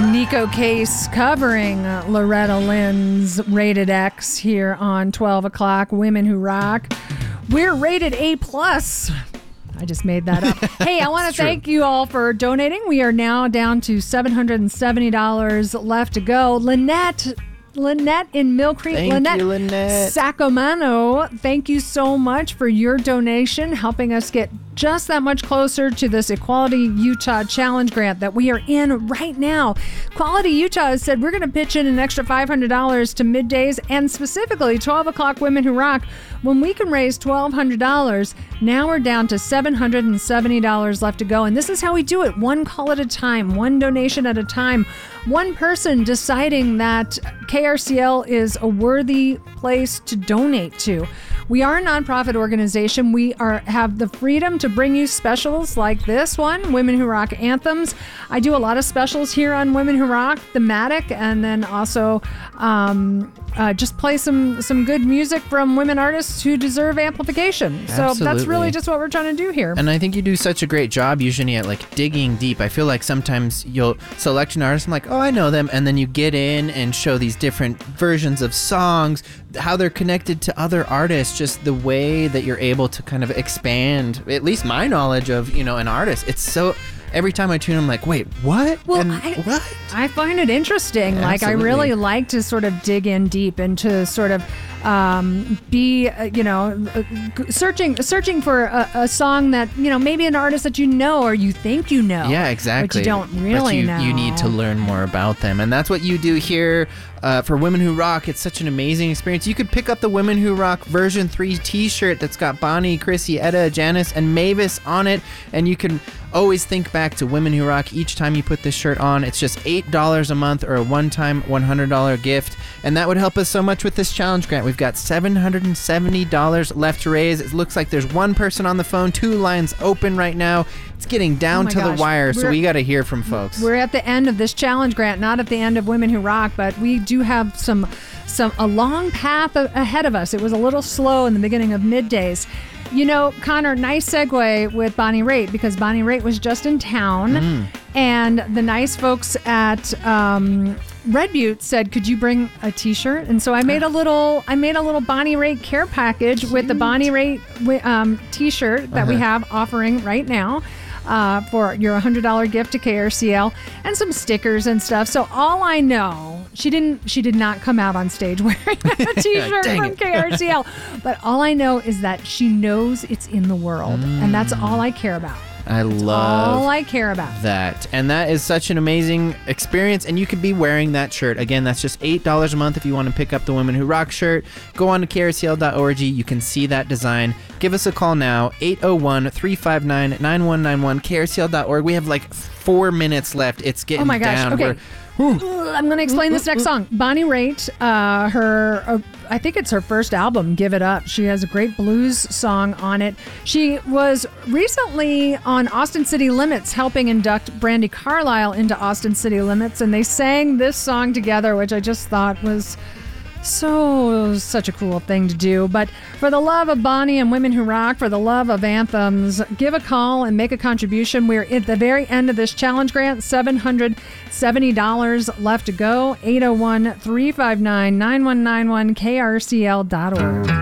Nico Case covering Loretta Lynn's Rated X here on 12 o'clock, Women Who Rock. We're rated A+. I just made that up. Hey, I want to thank you all for donating. We are now down to $770 left to go. Lynette in Mill Creek. Thank you, Lynette. Sacramento, thank you so much for your donation, helping us get just that much closer to this Equality Utah Challenge grant that we are in right now. Quality Utah has said we're going to pitch in an extra $500 to middays and specifically 12 o'clock Women Who Rock. When we can raise $1,200, now we're down to $770 left to go. And this is how we do it. One call at a time, one donation at a time, one person deciding that KRCL is a worthy place to donate to. We are a nonprofit organization. We have the freedom to bring you specials like this one, Women Who Rock Anthems. I do a lot of specials here on Women Who Rock, thematic, and then also just play some good music from women artists who deserve amplification. So Absolutely. That's really just what we're trying to do here. And I think you do such a great job usually at like digging deep. I feel like sometimes you'll select an artist, I'm like, oh, I know them. And then you get in and show these different versions of songs, how they're connected to other artists, just the way that you're able to kind of expand, at least my knowledge of, an artist. It's so... Every time I tune, I'm like, wait, what? Well, what? I find it interesting. Yeah, like, I really like to sort of dig in deep and to sort of be, searching for a song that, maybe an artist that or you think you know. Yeah, exactly. But you don't really know. You need to learn more about them. And that's what you do here for Women Who Rock. It's such an amazing experience. You could pick up the Women Who Rock version 3 t-shirt that's got Bonnie, Chrissy, Etta, Janice, and Mavis on it. And you can always think back to Women Who Rock each time you put this shirt on. It's just $8 a month or a one-time $100 gift. And that would help us so much with this challenge grant. We've got $770 left to raise. It looks like there's one person on the phone, 2 lines open right now. It's getting down to the wire, so we got to hear from folks. We're at the end of this challenge grant, not at the end of Women Who Rock, but we do have a long path ahead of us. It was a little slow in the beginning of middays. Connor, nice segue with Bonnie Raitt, because Bonnie Raitt was just in town, and the nice folks at Red Butte said, "Could you bring a T-shirt?" And so I made a little Bonnie Raitt care package with the Bonnie Raitt T-shirt that we have offering right now. For your $100 gift to KRCL and some stickers and stuff. So all I know, she did not come out on stage wearing a T-shirt from KRCL. But all I know is that she knows it's in the world, and that's all I care about. All I care about. That. And that is such an amazing experience. And you could be wearing that shirt. Again, that's just $8 a month if you want to pick up the Women Who Rock shirt. Go on to krcl.org. You can see that design. Give us a call now, 801-359-9191, krcl.org. We have like 4 minutes left. It's getting down. Oh my gosh. Okay. I'm going to explain this next song. Bonnie Raitt, I think it's her first album, Give It Up. She has a great blues song on it. She was recently on Austin City Limits helping induct Brandi Carlile into Austin City Limits, and they sang this song together, which I just thought was such a cool thing to do. But for the love of Bonnie and Women Who Rock, for the love of anthems, give a call and make a contribution. We're at the very end of this challenge grant, $770 left to go. 801-359-9191, krcl.org.